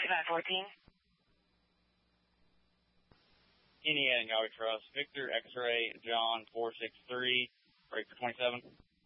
2514. Indiana Galway Trust, Victor X-Ray, John 463, break for 27.